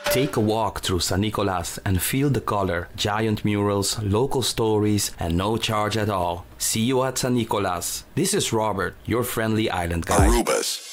Take a walk through San Nicolas and feel the color, giant murals, local stories, and no charge at all. See you at San Nicolas. This is Robert, your friendly island guide. Aruba's